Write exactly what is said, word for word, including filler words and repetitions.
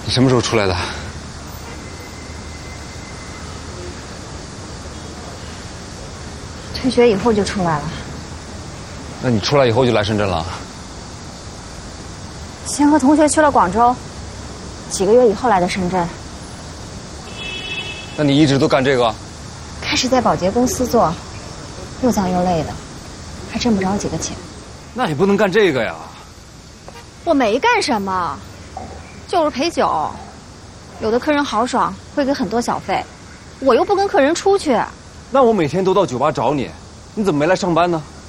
你什么时候出来的？ 退学以后就出来了。 那你出来以后就来深圳了？ 先和同学去了广州，几个月以后来的深圳。 那你一直都干这个？ 开始在保洁公司做，又脏又累的，还挣不着几个钱。 那也不能干这个呀。 我没干什么，就是陪酒。有的客人豪爽，会给很多小费，我又不跟客人出去。 那我每天都到酒吧找你，你怎么没来上班呢？